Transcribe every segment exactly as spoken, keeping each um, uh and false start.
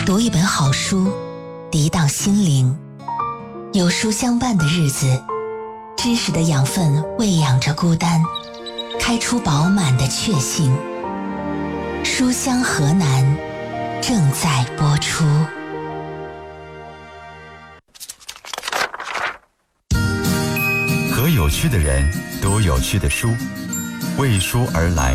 读一本好书，涤荡心灵。有书相伴的日子，知识的养分喂养着孤单，开出饱满的确信。书香河南正在播出。 和有趣的人读有趣的书，为书而来。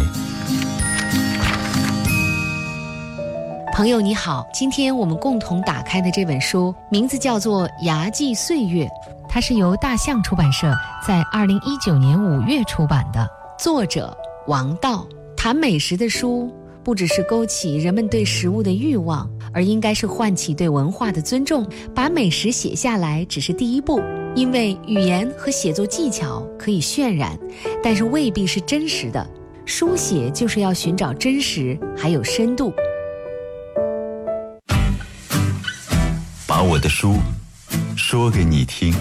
朋友你好，今天我们共同打开的这本书名字叫做《牙祭岁月》， 它是由大象出版社在二零一九年五月出版的， 作者王道。谈美食的书不只是勾起人们对食物的欲望，而应该是唤起对文化的尊重。把美食写下来只是第一步，因为语言和写作技巧可以渲染，但是未必是真实的。书写就是要寻找真实还有深度。 把我的书说给你听。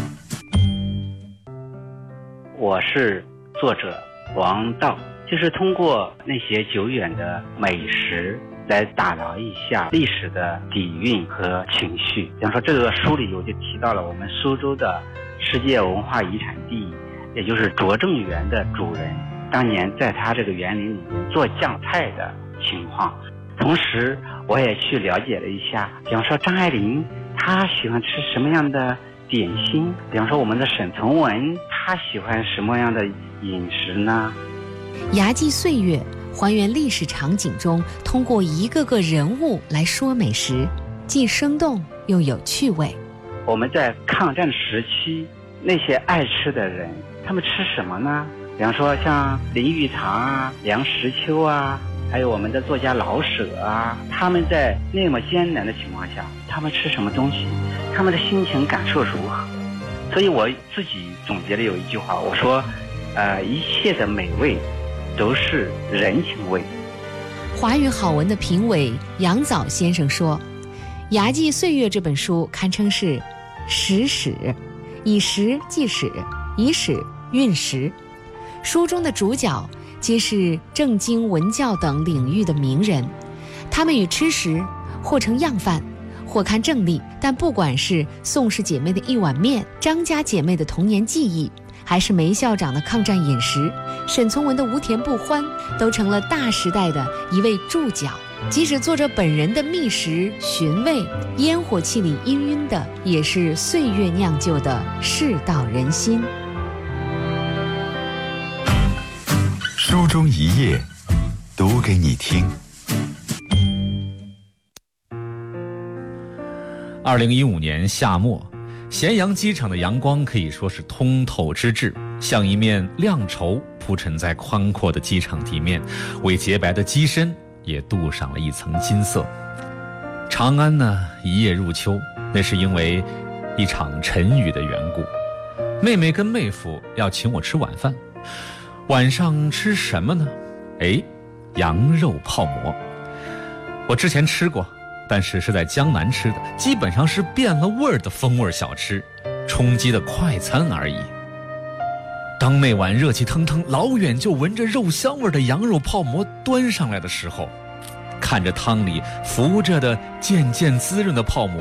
我是作者王道，就是通过那些久远的美食来打捞一下历史的底蕴和情绪。比方说这个书里我就提到了我们苏州的世界文化遗产地，也就是拙政园的主人当年在他这个园林里面做酱菜的情况。同时我也去了解了一下，比方说张爱玲她喜欢吃什么样的点心，比方说我们的沈从文她喜欢什么样的饮食呢？ 牙祭岁月还原历史场景中通过一个个人物来说美食，既生动又有趣味。 我们在抗战时期那些爱吃的人，他们吃什么呢？比方说像林语堂啊、梁实秋啊，还有我们的作家老舍啊，他们在那么艰难的情况下，他们吃什么东西，他们的心情感受如何。所以我自己总结了有一句话，我说呃，一切的美味都是人情味。 华语好文的评委杨藻先生说，《牙祭岁月》这本书堪称是食史，以食记史，以史运食。书中的主角皆是政经文教等领域的名人，他们与吃食或成样饭，或堪正例，但不管是宋氏姐妹的一碗面，张家姐妹的童年记忆，还是梅校长的抗战饮食，沈从文的无甜不欢，都成了大时代的一位注脚。即使作者本人的觅食寻味，烟火气里氤氲的也是岁月酿就的世道人心。 书中一页，读给你听。 二零一五年夏末，咸阳机场的阳光可以说是通透之至，像一面亮绸铺陈在宽阔的机场地面，为洁白的机身也镀上了一层金色。长安呢，一夜入秋，那是因为一场晨雨的缘故。妹妹跟妹夫要请我吃晚饭，晚上吃什么呢？哎，羊肉泡馍。我之前吃过，但是是在江南吃的，基本上是变了味儿的风味小吃，充饥的快餐而已。当那碗热气腾腾、老远就闻着肉香味的羊肉泡馍端上来的时候，看着汤里浮着的渐渐滋润的泡馍，